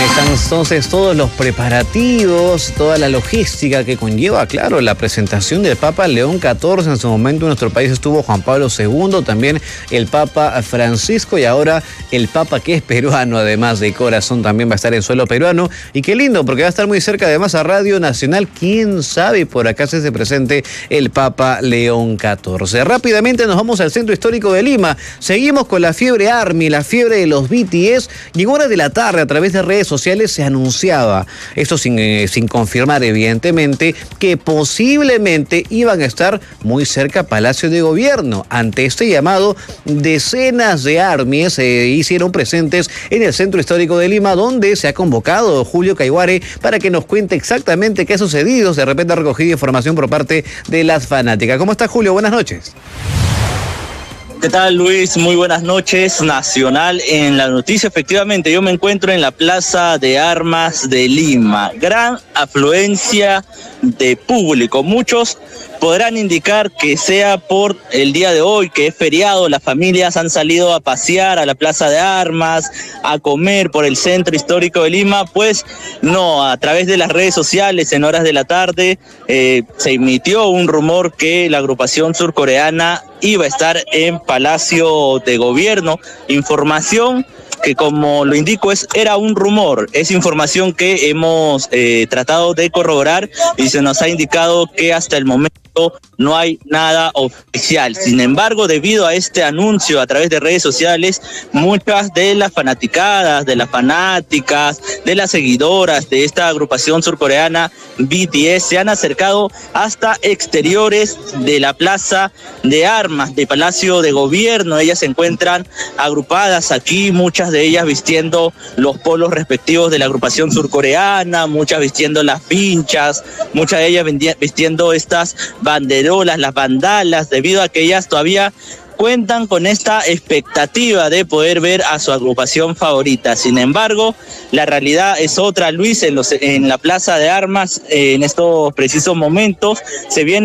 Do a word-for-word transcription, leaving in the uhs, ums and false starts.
Están entonces todos los preparativos, toda la logística que conlleva, claro, la presentación del Papa León catorce. En su momento en nuestro país estuvo Juan Pablo segundo, también el Papa Francisco y ahora el Papa que es peruano, además de corazón, también va a estar en suelo peruano. Y qué lindo, porque va a estar muy cerca además a Radio Nacional. Quién sabe, por acá se hace presente el Papa León catorce. Rápidamente nos vamos al Centro Histórico de Lima. Seguimos con la fiebre ARMY, la fiebre de los B T S. Y en horas de la tarde, a través de redes sociales, se anunciaba, esto sin, eh, sin confirmar evidentemente, que posiblemente iban a estar muy cerca a Palacio de Gobierno. Ante este llamado, decenas de ARMYs se hicieron presentes en el Centro Histórico de Lima, donde se ha convocado Julio Caiguare para que nos cuente exactamente qué ha sucedido. De repente ha recogido información por parte de las fanáticas. ¿Cómo está, Julio? Buenas noches. ¿Qué tal, Luis? Muy buenas noches. Nacional en la noticia. Efectivamente, yo me encuentro en la Plaza de Armas de Lima. Gran afluencia de público. Muchos podrán indicar que sea por el día de hoy, que es feriado, las familias han salido a pasear a la Plaza de Armas, a comer por el Centro Histórico de Lima. Pues no, a través de las redes sociales en horas de la tarde eh, se emitió un rumor que la agrupación surcoreana iba a estar en Palacio de Gobierno. Información que, como lo indico, es era un rumor, es información que hemos eh, tratado de corroborar y se nos ha indicado que hasta el momento no hay nada oficial. Sin embargo, debido a este anuncio a través de redes sociales, muchas de las fanaticadas, de las fanáticas, de las seguidoras de esta agrupación surcoreana B T S se han acercado hasta exteriores de la Plaza de Armas de Palacio de Gobierno. Ellas se encuentran agrupadas aquí, muchas de ellas vistiendo los polos respectivos de la agrupación surcoreana, muchas vistiendo las pinchas, muchas de ellas vistiendo estas banderolas, las bandalas, debido a que ellas todavía cuentan con esta expectativa de poder ver a su agrupación favorita. Sin embargo, la realidad es otra, Luis. En, los, en la Plaza de Armas, eh, en estos precisos momentos, se viene